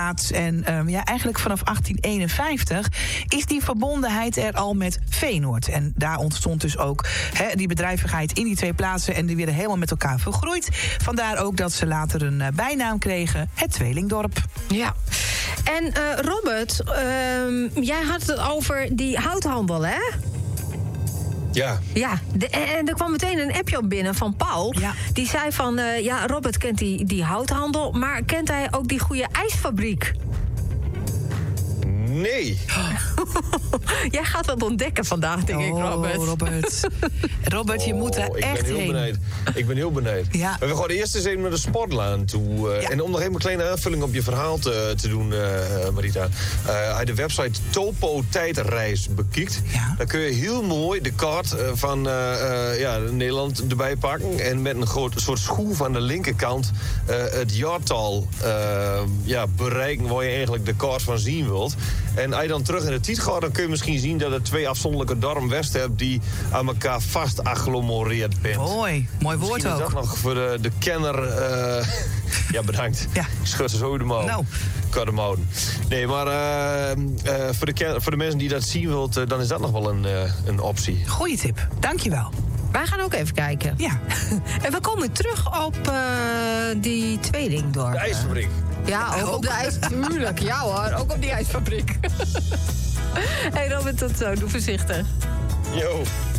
En eigenlijk vanaf 1851 is die verbondenheid er al met Feyenoord. En daar ontstond dus ook die bedrijvigheid in die twee plaatsen. En die werden helemaal met elkaar vergroeid. Vandaar ook dat ze later een bijnaam kregen, het Tweelingdorp. Ja. En Robert, jij had het over die houthandel, hè? Ja. Ja, en er kwam meteen een appje op binnen van Paul. Ja. Die zei van, Robert kent die houthandel, maar kent hij ook die goede ijsfabriek? Nee. Jij gaat wat ontdekken vandaag, denk ik, Robert. Robert, je moet er echt heen. Ik ben heel benieuwd. Ja. We gaan eerst eens even naar de sportlaan toe. En om nog even een kleine aanvulling op je verhaal te doen, Marita. Als je de website Topo Tijdreis bekijkt, dan kun je heel mooi de kaart van Nederland erbij pakken. En met een soort schroef aan de linkerkant het jaartal bereiken waar je eigenlijk de kaart van zien wilt. En als je dan terug in de tijd gaat, dan kun je misschien zien dat er twee afzonderlijke dorpen west hebt die aan elkaar vast agglomereerd zijn. Mooi woord ook. Is dat nog voor de kenner. Ja, bedankt. Ja. Ik schud zo de mouw. Nou. Kan de mouwen. Nee, maar voor de mensen die dat zien wilt, dan is dat nog wel een optie. Goeie tip. Dankjewel. Wij gaan ook even kijken. Ja. En we komen terug op die Tweelingdorp. De ijsfabriek. Ja, ook op de ijs. Tuurlijk, ja hoor. Ook op die ijsfabriek. Hey Robert, tot zo. Doe voorzichtig. Yo.